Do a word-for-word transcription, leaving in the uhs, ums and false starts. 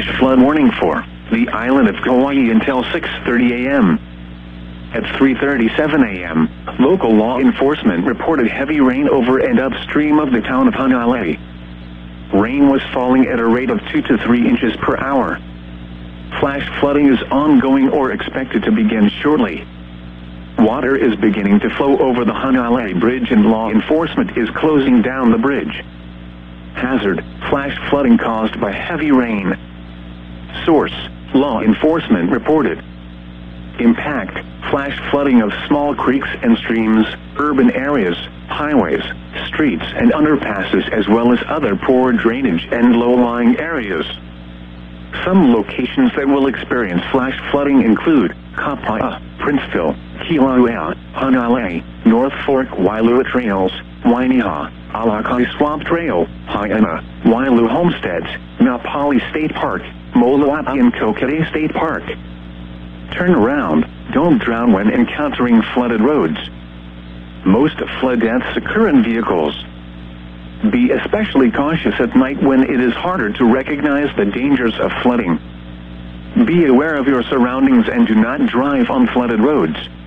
flash flood warning for the island of Kauai until six thirty a m At three thirty-seven a m, local law enforcement reported heavy rain over and upstream of the town of Hanalei. Rain was falling at a rate of two to three inches per hour. Flash flooding is ongoing or expected to begin shortly. Water is beginning to flow over the Hanalei Bridge and law enforcement is closing down the bridge. Hazard, flash flooding caused by heavy rain. Source, law enforcement reported. Impact, flash flooding of small creeks and streams, urban areas, highways, streets and underpasses as well as other poor drainage and low-lying areas. Some locations that will experience flash flooding include Kapaa, Princeville, Kilauea, Hanalei, North Fork Waialua Trails, Wainiha, Alakai Swamp Trail, Haina, Waialua Homesteads, Maupali State Park, Moloapi and Kokere State Park. Turn around, don't drown when encountering flooded roads. Most flood deaths occur in vehicles. Be especially cautious at night when it is harder to recognize the dangers of flooding. Be aware of your surroundings and do not drive on flooded roads.